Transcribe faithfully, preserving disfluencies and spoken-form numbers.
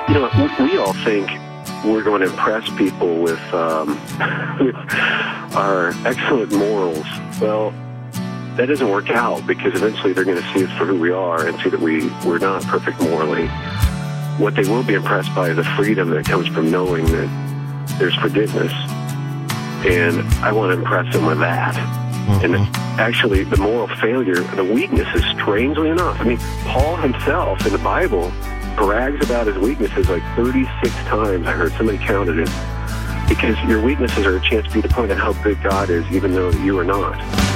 You know, we, we all think we're going to impress people with, um, with our excellent morals. Well, that doesn't work out, because eventually they're going to see us for who we are and see that we, we're not perfect morally. What they will be impressed by is the freedom that comes from knowing that there's forgiveness. And I want to impress them with that. Mm-hmm. And actually, the moral failure, the weaknesses, strangely enough, I mean, Paul himself in the Bible brags about his weaknesses like thirty-six times. I heard somebody counted it. Because your weaknesses are a chance for you to point out how good God is, even though you are not.